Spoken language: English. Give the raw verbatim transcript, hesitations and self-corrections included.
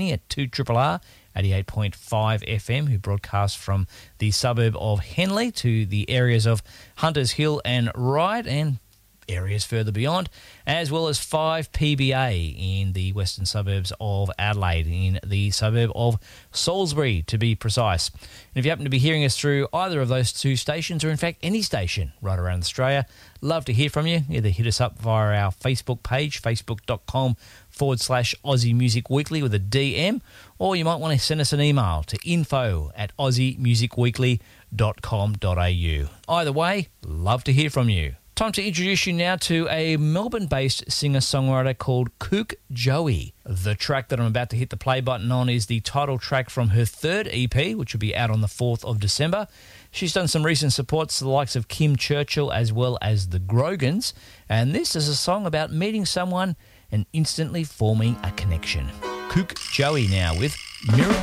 at two R R R eighty-eight point five F M, who broadcast from the suburb of Henley to the areas of Hunters Hill and Ryde and areas further beyond, as well as five P B A in the western suburbs of Adelaide, in the suburb of Salisbury to be precise. And if you happen to be hearing us through either of those two stations, or in fact any station right around Australia, love to hear from you. Either hit us up via our Facebook page, facebook.com forward slash Aussie Music Weekly with a D M, or you might want to send us an email to info at aussie music weekly dot com dot a u. Either way, love to hear from you. Time to introduce you now to a Melbourne-based singer-songwriter called Kook Joey. The track that I'm about to hit the play button on is the title track from her third E P, which will be out on the fourth of December. She's done some recent supports to the likes of Kim Churchill as well as the Grogans, and this is a song about meeting someone and instantly forming a connection. Kook Joey now with Miracle.